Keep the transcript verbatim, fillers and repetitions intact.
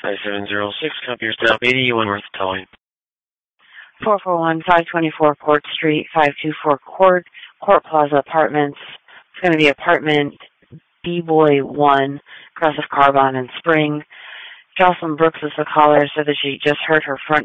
five seven zero six, copy your stop eighty-one worth of towing. four four one, five twenty-four Court Street, five two four Court, Court Plaza Apartments. It's going to be apartment B-Boy one, across of Carbon and Spring. Jocelyn Brooks is the caller, said that she just heard her front